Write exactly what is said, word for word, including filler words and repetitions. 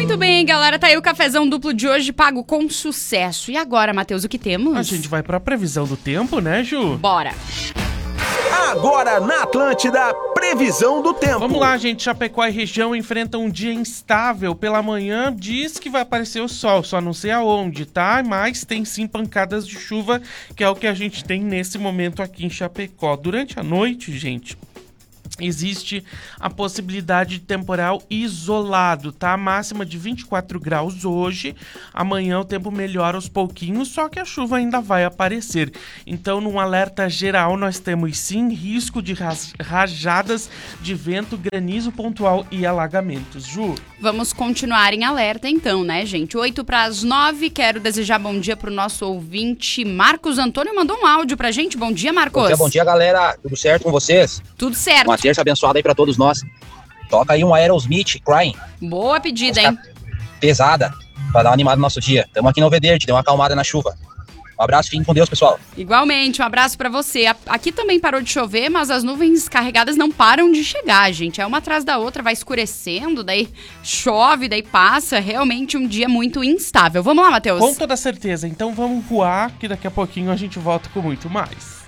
Muito bem, galera, tá aí o cafezão duplo de hoje, pago com sucesso. E agora, Matheus, o que temos? A gente vai pra previsão do tempo, né, Ju? Bora! Agora na Atlântida, previsão do tempo. Vamos lá, gente. Chapecó e região enfrentam um dia instável. Pela manhã diz que vai aparecer o sol, só não sei aonde, tá? Mas tem sim pancadas de chuva, que é o que a gente tem nesse momento aqui em Chapecó. Durante a noite, gente, existe a possibilidade de temporal isolado, tá? Máxima de vinte e quatro graus hoje. Amanhã o tempo melhora aos pouquinhos, só que a chuva ainda vai aparecer. Então, num alerta geral, nós temos sim risco de rajadas de vento, granizo pontual e alagamentos. Ju? Vamos continuar em alerta então, né, gente? oito para as nove, quero desejar bom dia pro nosso ouvinte Marcos Antônio, mandou um áudio pra gente. Bom dia, Marcos. Bom dia, bom dia, galera. Tudo certo com vocês? Tudo certo. Uma terça abençoada aí pra todos nós. Toca aí um Aerosmith, Crying. Boa pedida, hein? Pesada, pra dar uma animada no nosso dia. Tamo aqui no Vederde, deu uma acalmada na chuva. Um abraço, fiquem com Deus, pessoal. Igualmente, um abraço pra você. Aqui também parou de chover, mas as nuvens carregadas não param de chegar, gente. É uma atrás da outra, vai escurecendo, daí chove, daí passa. Realmente um dia muito instável. Vamos lá, Matheus? Com toda certeza. Então vamos voar, que daqui a pouquinho a gente volta com muito mais.